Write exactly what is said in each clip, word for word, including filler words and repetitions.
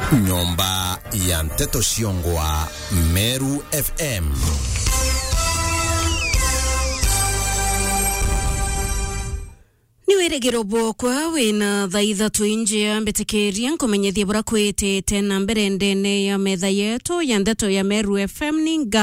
Nyomba ya Nteto Shiongwa, Meru F M. Niweregero bokwa wina thaitha tuinje ya mbetekeria nkomenyethia bura kwete tena mbere ndene ya metha yetu ya Nteto ya Meru F M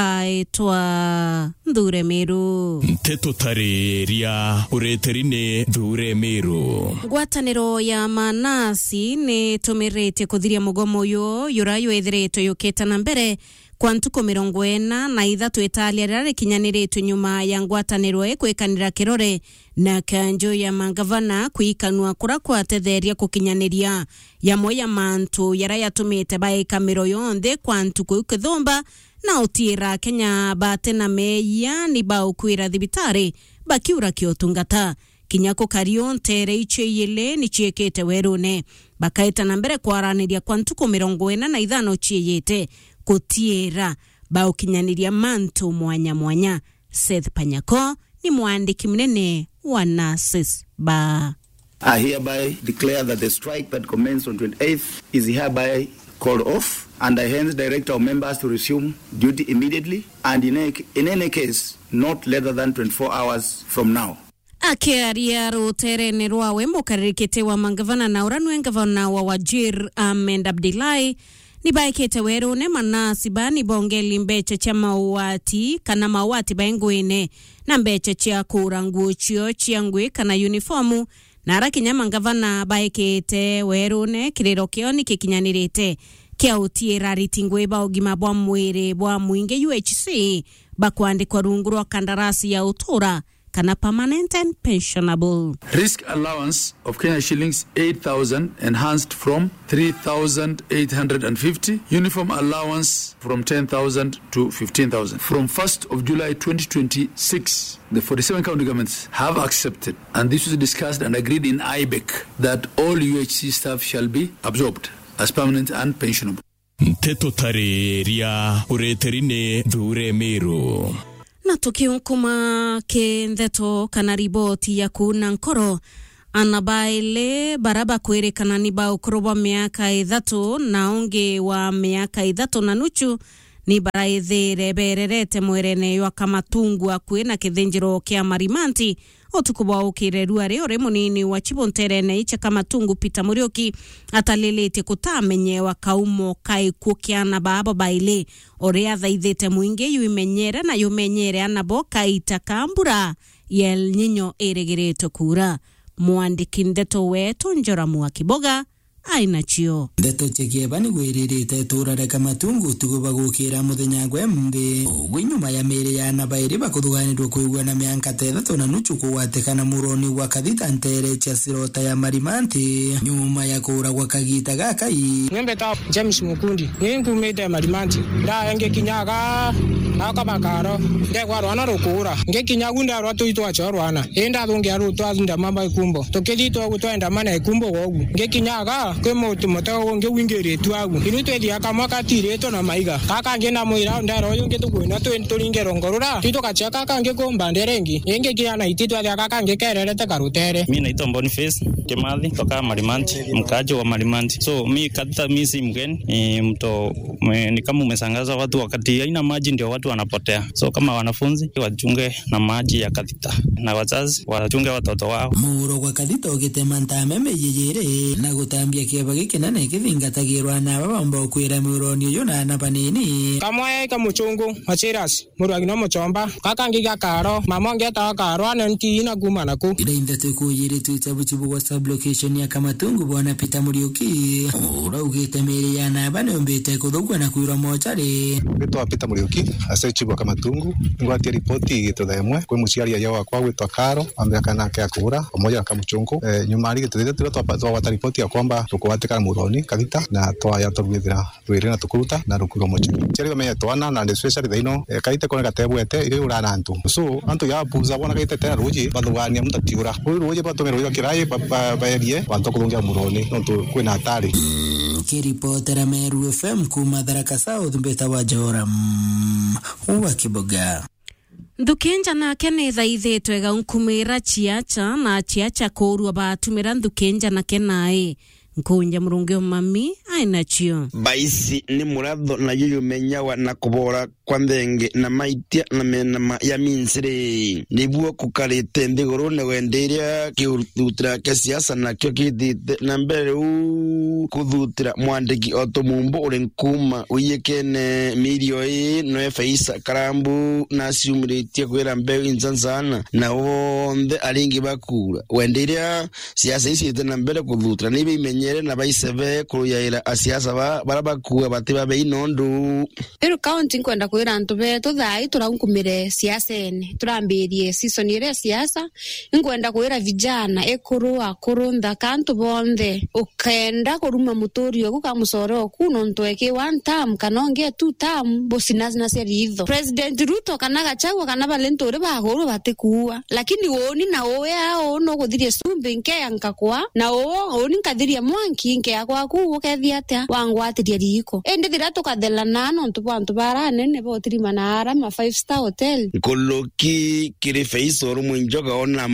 ningaitwa Nthure Meru. Nteto tareria ureterine Nthure Meru. Ngwataniro ya manasi ni tumirete kuthiria mugomo yo yurayo ethireto yuketa na mbere kwa ntuko mirongo ena na ithatu italia rari kinyaniretu nyuma ya ngwataniro ekwekanira kirore na kanjo ya mangavana kuikanua kura kwa tetheria kukinyaniria ya moya mantu yara yatumite baika miro yonde kwa ntuko ukithomba na utira Kenya bate na meya ni baukwira thibitari bakiura kiotungata kinyako karionte reiche yele ni chiekete werune bakaita na mbere kwaraniria kwa ntuko mirongo ena na ithano chieyete kutiera bao kinyaniria mantu mwanya mwanya. Seth Panyako ni mwandiki mnene wa Nasis Ba. I hereby declare that the strike that commenced on twenty-eighth is hereby called off, and I hence direct our members to resume duty immediately and in any, in any case not later than twenty-four hours from now. Akiaria ruterene rwawe mukaririkite wa mangavana na uranwe ngavana wa Wajir Ahmed Abdullahi ni baikete werune manasi bani bongeli mbeche cha mauati kana mauati baingwine na mbeche cha kuranguchio chiangwe kana uniformu na rakinyama ngavana baikete werune kirero kioni kikinyanirite kia utiera ritingwe ba ogima bwa mwere bwa mwinge U H C bakwandikwa rungurwa kandarasi ya utura kana permanent and pensionable. Risk allowance of Kenya shillings eight thousand enhanced from three thousand eight hundred fifty. Uniform allowance from ten thousand to fifteen thousand. From first of July twenty twenty-six, the forty-seven county governments have accepted, and this was discussed and agreed in I B E C, that all U H C staff shall be absorbed as permanent and pensionable. Nteto tareria ureterine Nthure Meru. Na tukiunkuma ke Nteto kana riboti ya kuna nkoro anabaile baraba kwerekana ni ba ukroba miaka ithatu na onge wa miaka ithatu na nuchu ni baraithere bererete mwerene yo kamatungu akwe na kithenjiro kia marimanti otukuba ukirerua reo remunini wa chibonterene icha kamatungu Peter Murioki atalelete kutamenye wa kaumo kai kukiana baba baile orea thaithete muinge yuimenyere na yumenyere anabo kaita kambura yel nyinyo eregereto kura. Mwandiki Nteto wetu Njoramu wa Kiboga aina chio. Nteto chekieba ni gwiririte turare kamatungu tuguba gukira muthenya gwe mbe gwinyuma ya mere ya nabairi bakuthuganirwo kuigwa na mianka tethatu na nuchu kuwatekana muroni wa kathita ntere cha sirota ya marimanti nyuma ya kura kwa kagita gaka i Ng'ombe ta James Mukundi ngumete marimanti da enge kinyaga aka makaro de kwa rwana rukura nge kinyagunda rwatu itwa chorwana enda thungi aru twazunda mamba ikumbo tokeli to gutwenda mana ikumbo gogu nge kinyaga kwe moto moto nge wingere twagu iru twethi akamaka tireto na maiga kaka ngena muira ndaro yunge tukwena twenturinge rongorura tito kachaka kange komba nderengi enge kiana ititwa ya kaka nge kererete karutere. Mimi naitwa Boniface Kimathi toka Marimanti, mkaji wa Marimanti. So mimi kata mimi si mgeni, e, mto me, ni kama umesangaza watu wakati haina maji ndio watu wanapotea. So kama wanafunzi wachunge na maji ya kathita na wazazi wachunge watoto wao. Muro kwa kathita ogetemanta meme yeyere na gutambia kiaba gikinane kithingatagirwa na babamba kwira muroni yo na nabanini kamwe kamuchungu machiras murwagi no muchomba kaka ngiga karo mama ngeta karo ananti ina gumana ku ida indate ku yiri tuita buchibu wa sub location ya Kamatungu bwana Peter Murioki ura ugetemere ya na banombe kuthugwa na kwira mochari gitwa Peter Murioki ase chibu Kamatungu ngwati ripoti gituthaimwe kwi muciari ya wakwa gwitwa Karo ambe kana kia kura pamoja na Kamuchungu e, nyuma ali gituthe twatwa wata ripoti ya kwamba tukuwatika muroni kathita na twaya tugwithira twire na tukuruta na rukuro mochi cheri me twana na especially thaino e, kaite kone gatebwete ile urana antu so antu ya buza bona kaite tena ruji bathugania mutatiura uyu ruji batumero kirai baerie bantu kulungia muroni no tu kwina hatari. Kiripotera Meru F M kuma Tharaka South mbeta wa Joram wa Kiboga. Ndukenja na kene thaithe twega unkumira chiacha na chiacha koru abatumira ndukenja na kenae Nkunja murungio mami aina chio baisi ni muratho na yuyu menyawa na kubora kwa ndenge na maitia na mena ya minsire nibuo kukarite ndiguru ne wenderia kiurutura ke siasa na kyo kithite na mbere u kuthutira mwandiki otomumbo uri nkuma uyekene mirio e no efaisa karambu na siumiritie kwera mbeu insansana na onde alingi bakura wenderia siasa isi na mbere kuthutira nibe imenyere na baiseve kuyaira asiasa ba barabakuwa batiba be inondu ero county kwenda kwira antu beto thai turankumire siasa ene turambirie season ire siasa ngwenda kwira vijana ekuru akuru ndakantu bonde ukenda kuruma mutorio kukamusoro kuno ntweke one term kanonge two term bosinazi na seritho President Ruto kanaga chagwa kanaba lentore bagoro batekuwa lakini woni na owe ao no guthirie sumbe nke yankakwa na o oni nkathiria mwanki nke yakwa ku ukethia atia wangwatiria riko ende thira tukathela nano ntu bantu barane ne botiri manara ma five star hotel koloki kiri feisoro mwinjoga ona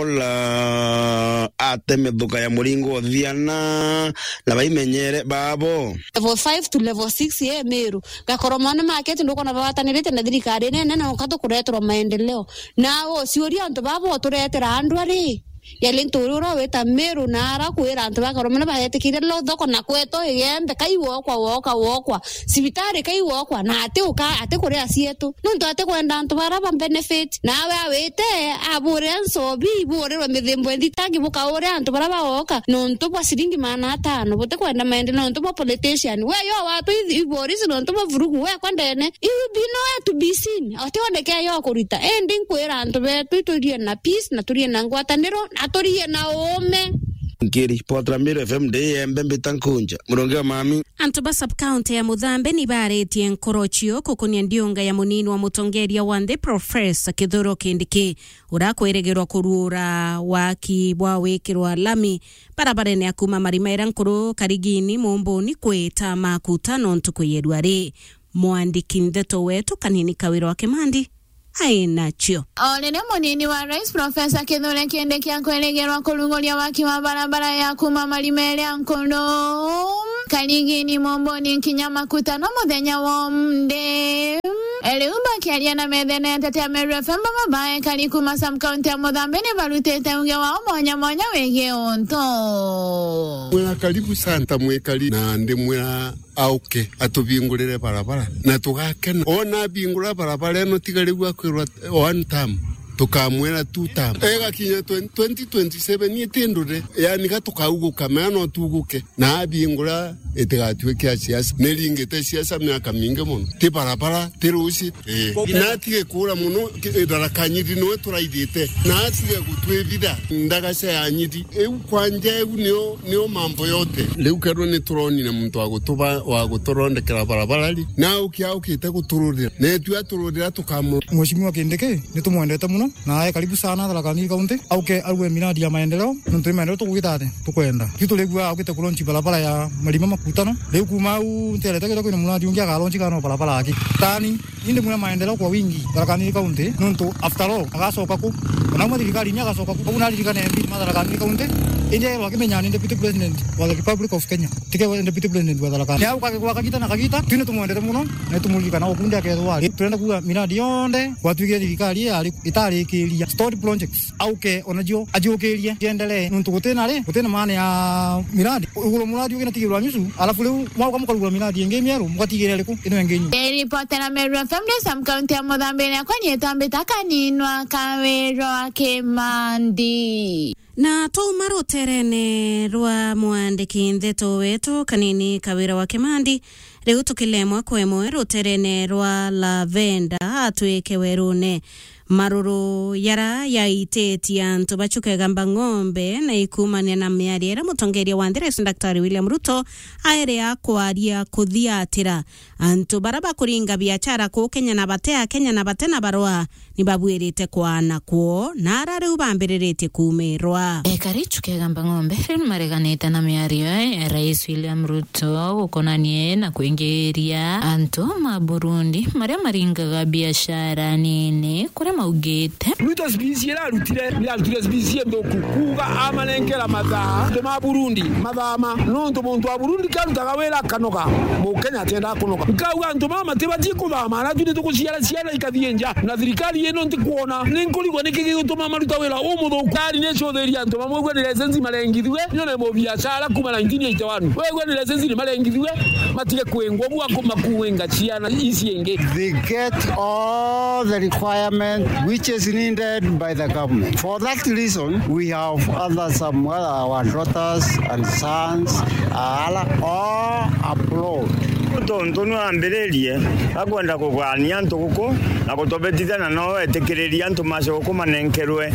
mongola ateme duka ya muringo thiana na baimenyere babo level five to level six ye meru gakoromana market ndoko na batanirite na thirikari nene na ukato kuretwa maendeleo nawo siori antu babo turetera andu ari yalenturura weta meru nara kwera antu bakoromana bayetikire lo thoko na kweto igembe kaiwo kwa woka wokwa sibitari kaiwo kwa na ate uka ate kore asietu nuntu ate kwenda antu baraba benefit nawe awete abure nsobi bure wa mithembo enditangi buka ore antu baraba woka nuntu bwa siringi mana atano bote kwenda maende nuntu bwa politician we yo watu iborisi nuntu bwa vurugu we kwendene you be no to be seen ate ondeke yo kurita ending kwera antu betu turie na peace na turie na ngwataniro atorie na ome ngiri potramiro F M D embembe tankunja murongea mami Antuba sub-county ya Muthambe ni baretie nkorochio kukunia ndionga ya munini wa mutongeria wande Professor Kithuro Kindiki urakweregerwa kurura waki bwa wekirwa lami barabarene akuma marimaira nkuru karigini mumboni kweta makutano ntukuyedware mwandiki ndeto wetu kanini kawiro wake mandi aina chio Olene munini wa Rais Professor Kithuro Kindiki akweregerwa kurungolia waki wa barabara ya kuma marimere ankono Karigini mumboni nkinyama kutano muthenya wa mde Eliumba kiaria na methene ya tete ya Meru F M mabae kari kuma sub-county ya Muthambe ni barutete unge wao monya monya wege onto Mwena karibu santa mwekali na ndi mwena auke atubingurire barabara na tugakena ona bingura barabara no tigariwa kwirwa one time tukamwera two time ega kinya twenty twenty-seven ni tendure yani gatukagugo kamano tuguke na bingura etegatwe kya siasa nelingete siasa myaka mingi muno ti barabara tirusi eh na tige kura muno darakanyiri no turaidite na tige gutwevida ndagase yanyidi eu kwanje eu nio nio mambo yote leu kero ni turoni na mtu agutuba wa gutoronde kera barabara li na ukia ukite gutururira ne tu atururira tukamu Mheshimiwa Kindiki nitumwendete muno na karibu sana Tharaka County auke alwe miradi ya maendeleo nuntu maendeleo tukugitate tukwenda kitu legwa aukite kulonchi barabara ya marima makutano leu kuma u nteleta kito kwina muradi ungia galonchi kano barabara aki tani inde muna maendeleo kwa wingi Tharaka County nuntu after all agasoka ku na mwa thirikari nya agasoka ku kuna thirikari M P Tharaka County inde wakimenya ni deputy president wa the Republic of Kenya tike wa deputy president wa Tharaka ya ukake kwa kagita na kagita tune tumwendete muno na tumulika na okunde akethwa turenda kuwa miradi yonde watuige thirikari ali itari kiria story projects auke onajio ajokeria endelee nuntu gutena ri gutena maana ya miradi ugulo muradi ugina tigirwa nyusu alafu leu mwako mukagura miradi enge mieru mugatigire riku ino engenyu Report na Meru F M de sub-county ya Muthambe na kwani tambe takaninwa kawero kemandi na tuma roterene rwa mwandiki ndeto wetu kanini kawira wa Kimandi reu tukilemwa kwemwe roterene rwa Lavenda atweke werune maruru yara ya iteti antu bachuke gamba ng'ombe na ikumania na miariera mutongeria wa Ndere Daktari William Ruto aere akwaria kuthiatira antu baraba kuringa biachara ku Kenya na batea Kenya na batena barwa ni babwirite kwana kuo na arare ubambirite kumerwa e karichuke gamba ng'ombe renu mareganete na miario ya Rais William Ruto ukonanie na kuingi kurengeria antu ma Burundi maria maringaga biashara nini kuria maugite Ruto spisi era rutire ya rutire spisi ndoku kuga amanenkera matha to ma Burundi mathama no to muntu wa Burundi karutaga wera kanoga mu Kenya tenda kunoga kauga antu mama tibati kuthama na tundi tukuciara ciara ikathienja na thirikari ino ntikuona ninkuligwa nikigituma maruta wera umuthukari ne cotheria antu mamwe gwe license marengithwe nyone mo biashara kuma nineteen eighty-one we gwe license marengithwe matige kwengwa bwa kumakuwenga ciana isienge. They get all the requirement which is needed by the government. For that reason, we have other some other our daughters and sons all abroad. Tontono ambererie akwenda kugania ntukuko na kutobetithana no etekereria ntu macoko manenkerwe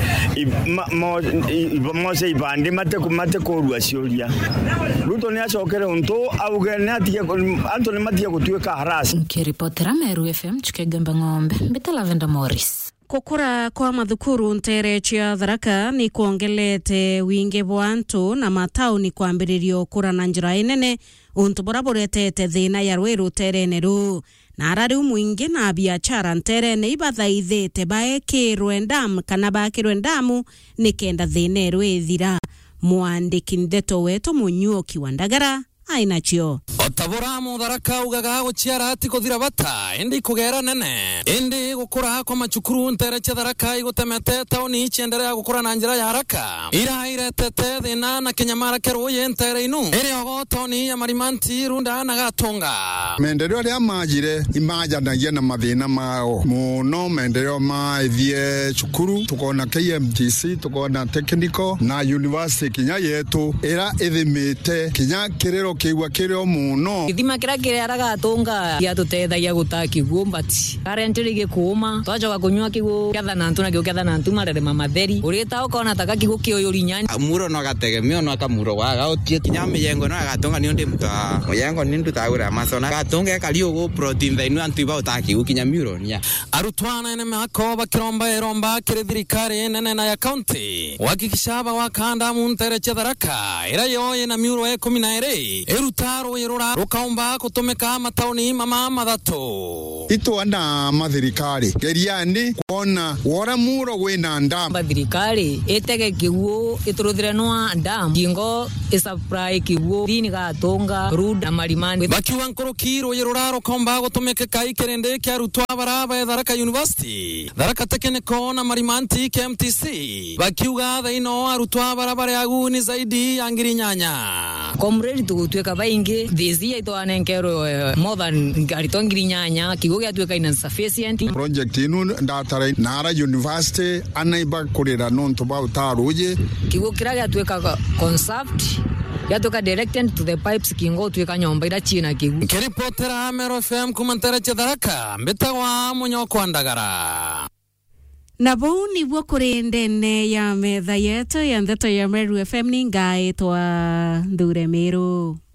mose ibande mate kumate korua cioria Ruto ni acokere untu auge ne atie antu ni matie gutweka harasi. Kiripotera Meru F M Chikegemba Ng'ombe Mbita Lavenda Morris. Kukura kwa mathukuru ntere chia Tharaka ni kuongelete wingi bwa antu na matauni kwambiririo kura na njira inene untu bora buretete thina ya rweru terene ru na arari mwingi na biachara nterene ibathaithite baekirwe ndamu kana bakirwe ndamu nikenda thina rwethira. Mwandiki Ndeto Weto Munyuoki wa Ndagara ainachio Otabora mu Tharaka ugaga guciara ati kuthira bata indi kugera nene indi gukura kwa macukuru ntere cha Tharaka igutemete tauni ciendelea gukura na njira ya haraka ira iretete thina na kinyamara keruye ntere inu iri ogo tauni ya Marimanti Runda na Gatunga. Maendeleo ya majire imajanagia na mathina mao muno maendeleo ma ithie cukuru tukona K M T C tukona technical na university kinya yetu ira ithimite kinya kirero kiwa kireo muno ithima kira kire Gatunga ya tutethagia gutaki gumbati karentiri gikuma twajoka kunywa kigu kiatha na ntuna kigu kiatha na ntuma rere mamatheri urita ukona taka kigu kioyurinyani amuro no gategemeo no akamuro waga otie kinya miyengo no Gatunga ni ndi muta muyengo ni ndu tagura masona Gatunga kalio go protein thainu antu iba utaki gukinya miuronia arutwana ene mako bakiromba eromba kire thirikari nene na ya county wakikishaba wakanda muntere cha Tharaka ira yoye na miuro e kumi na ere erutaro yerora rukaumba kutomeka matauni mama mathato itwana mathirikari geriani kuona wora muro wina ndam thirikari etege kigu ituruthire no ndam kingo isupply kigu thini Gatunga Runda na Marimanti bakiwa nkorokiro yerora rukaumba kutomeka kai kerende kya rutwa baraba Tharaka University Tharaka Technical na Marimanti K M T C bakiwa thaino arutwa barabara yagu ni zaidi ya ngiri nyanya komredi tugutweka baingi thizia itwane nkero more than garito ngiri nyanya kigo gyatweka ina sufficient project inu ndatara Nara University anaiba kurira nonto ba utaruje kigo kira gyatweka concept yatoka directed to the pipes kingo tweka nyomba ira china kigu. Kiripotera Meru F M kumantara cha Tharaka Mbitagwa Munyoko wa Ndagara. Na bau ni bua kuri ndene ya metha yetu ya Ndeto ya Meru F M ni ngaitwa Ndure Meru.